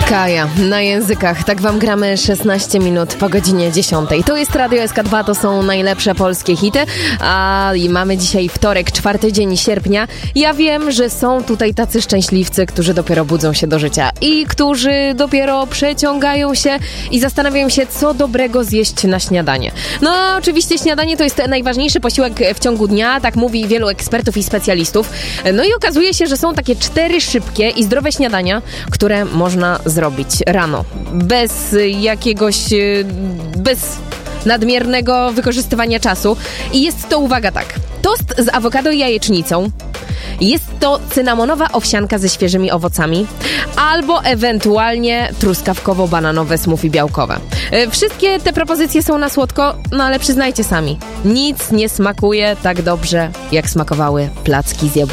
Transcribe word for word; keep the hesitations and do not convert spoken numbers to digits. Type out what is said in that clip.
Kaja, na językach. Tak wam gramy szesnaście minut po godzinie dziesiątej. To jest Radio S K dwa, to są najlepsze polskie hity. A i mamy dzisiaj wtorek, czwarty dzień sierpnia. Ja wiem, że są tutaj tacy szczęśliwcy, którzy dopiero budzą się do życia i którzy dopiero przeciągają się i zastanawiają się, co dobrego zjeść na śniadanie. No oczywiście śniadanie to jest najważniejszy posiłek w ciągu dnia, tak mówi wielu ekspertów i specjalistów. No i okazuje się, że są takie cztery szybkie i zdrowe śniadania, które można zrobić rano. Bez jakiegoś... bez nadmiernego wykorzystywania czasu. I jest to, uwaga, tak. Tost z awokado i jajecznicą. Jest to cynamonowa owsianka ze świeżymi owocami albo ewentualnie truskawkowo-bananowe smoothie białkowe. Wszystkie te propozycje są na słodko, no ale przyznajcie sami, nic nie smakuje tak dobrze, jak smakowały placki z jabłkiem.